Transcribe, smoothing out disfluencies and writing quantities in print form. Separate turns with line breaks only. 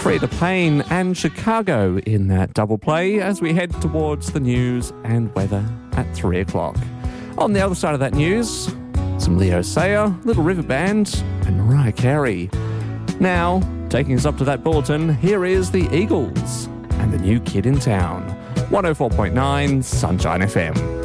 Freda Payne and Chicago in that double play as we head towards the news and weather at 3 o'clock. On the other side of that news, some Leo Sayer, Little River Band and Mariah Carey. Now, taking us up to that bulletin, here is the Eagles and the New Kid in Town. 104.9 Sunshine FM.